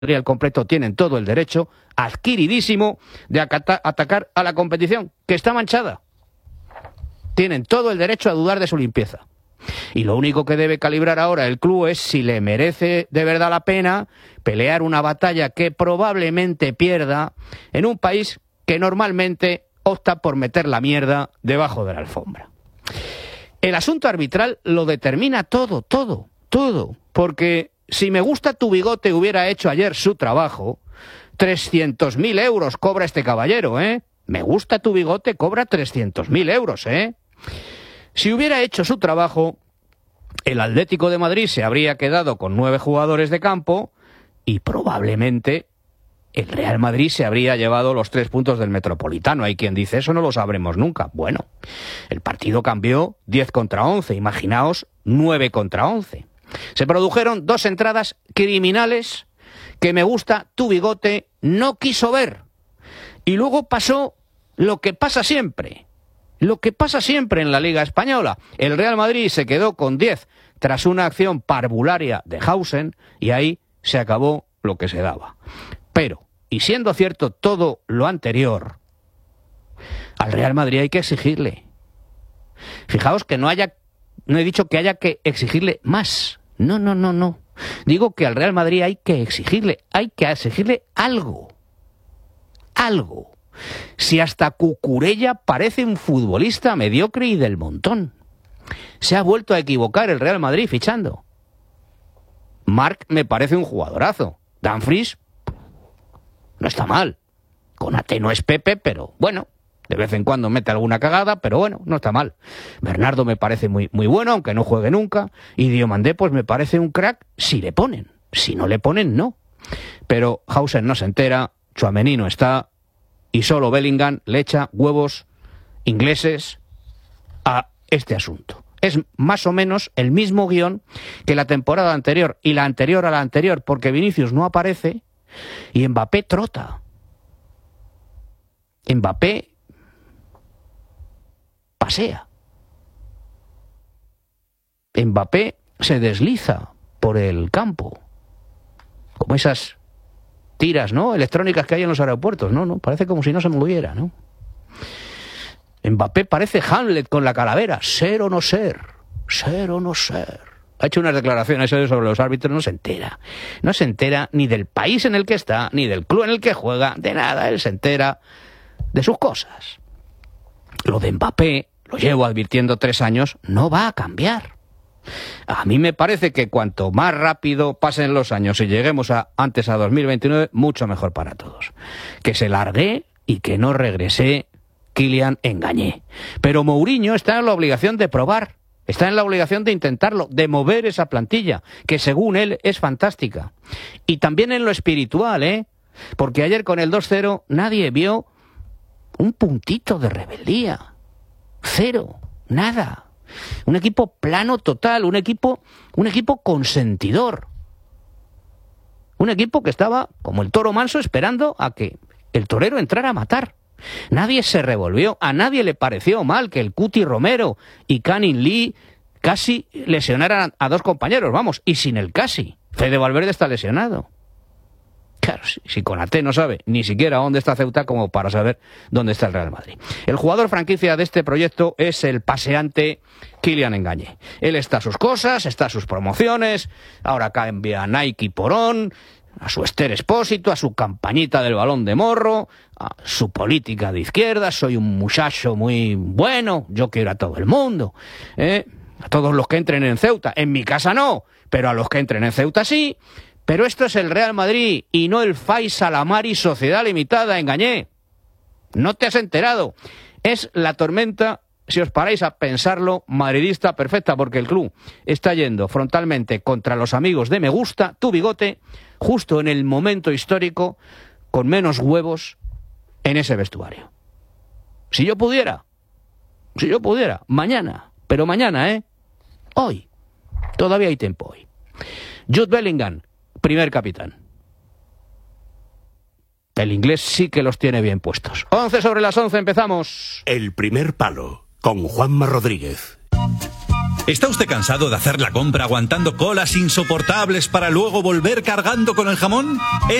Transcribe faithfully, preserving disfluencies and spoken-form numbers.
al completo tienen todo el derecho, adquiridísimo, de acata- atacar a la competición, que está manchada. Tienen todo el derecho a dudar de su limpieza. Y lo único que debe calibrar ahora el club es si le merece de verdad la pena pelear una batalla que probablemente pierda en un país que normalmente opta por meter la mierda debajo de la alfombra. El asunto arbitral lo determina todo, todo, todo. Porque si Me Gusta Tu Bigote hubiera hecho ayer su trabajo, trescientos mil euros cobra este caballero, ¿eh? Me Gusta Tu Bigote cobra trescientos mil euros, ¿eh? Si hubiera hecho su trabajo, el Atlético de Madrid se habría quedado con nueve jugadores de campo y probablemente el Real Madrid se habría llevado los tres puntos del Metropolitano. Hay quien dice, eso no lo sabremos nunca. Bueno, el partido cambió diez contra once, imaginaos nueve contra once. Se produjeron dos entradas criminales que Me Gusta Tu Bigote no quiso ver. Y luego pasó lo que pasa siempre, lo que pasa siempre en la Liga Española. El Real Madrid se quedó con diez tras una acción parvularia de Hausen y ahí se acabó lo que se daba. Pero, y siendo cierto todo lo anterior, al Real Madrid hay que exigirle. Fijaos que no haya, no he dicho que haya que exigirle más. No, no, no, no. Digo que al Real Madrid hay que exigirle, hay que exigirle algo. Algo. Si hasta Cucurella parece un futbolista mediocre y del montón. Se ha vuelto a equivocar el Real Madrid fichando. Marc me parece un jugadorazo. Dumfries no está mal. Konate no es Pepe, pero bueno, de vez en cuando mete alguna cagada, pero bueno, no está mal. Bernardo me parece muy, muy bueno, aunque no juegue nunca. Y Diomandé, pues me parece un crack si le ponen. Si no le ponen, no. Pero Hausen no se entera, Tchouaméni no está, y solo Bellingham le echa huevos ingleses a este asunto. Es más o menos el mismo guión que la temporada anterior y la anterior a la anterior, porque Vinicius no aparece y Mbappé trota. Mbappé pasea. Mbappé se desliza por el campo, como esas tiras, ¿no?, electrónicas que hay en los aeropuertos. No, no, parece como si no se moviera, ¿no? Mbappé parece Hamlet con la calavera. Ser o no ser, ser o no ser. Ha hecho unas declaraciones sobre los árbitros, no se entera. No se entera ni del país en el que está, ni del club en el que juega, de nada. Él se entera de sus cosas. Lo de Mbappé, lo llevo advirtiendo tres años, no va a cambiar. A mí me parece que cuanto más rápido pasen los años y lleguemos a antes a dos mil veintinueve, mucho mejor para todos. Que se largue y que no regrese Kylian Mbappé. Pero Mourinho está en la obligación de probar, está en la obligación de intentarlo, de mover esa plantilla, que según él es fantástica. Y también en lo espiritual, ¿eh? Porque ayer con el dos cero nadie vio un puntito de rebeldía. Cero, nada. Un equipo plano total, un equipo, un equipo consentidor. Un equipo que estaba, como el toro manso, esperando a que el torero entrara a matar. Nadie se revolvió, a nadie le pareció mal que el Cuti Romero y Canning Lee casi lesionaran a dos compañeros, vamos, y sin el casi. Fede Valverde está lesionado. Claro, si, si Konate no sabe ni siquiera dónde está Ceuta como para saber dónde está el Real Madrid. El jugador franquicia de este proyecto es el paseante Kylian Mbappé. Él está a sus cosas, está a sus promociones, ahora cambia a Nike por On, a su Esther Expósito, a su campañita del balón de morro, a su política de izquierda. Soy un muchacho muy bueno, yo quiero a todo el mundo, ¿eh? A todos los que entren en Ceuta. En mi casa no, pero a los que entren en Ceuta sí. Pero esto es el Real Madrid y no el Faisal Amari Sociedad Limitada, engañé. No te has enterado. Es la tormenta, si os paráis a pensarlo, madridista perfecta, porque el club está yendo frontalmente contra los amigos de Me Gusta Tu Bigote, justo en el momento histórico, con menos huevos en ese vestuario. Si yo pudiera, si yo pudiera, mañana, pero mañana, ¿eh? Hoy, todavía hay tiempo hoy. Jude Bellingham, primer capitán. El inglés sí que los tiene bien puestos. once sobre las once, empezamos. El primer palo, con Juanma Rodríguez. ¿Está usted cansado de hacer la compra aguantando colas insoportables para luego volver cargando con el jamón?